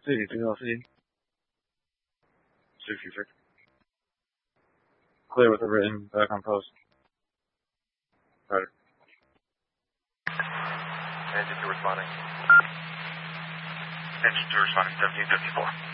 City 2LC. 66. Clear with a written, back on post. Roger. Engine 2 responding. Engine 2 responding, 1754.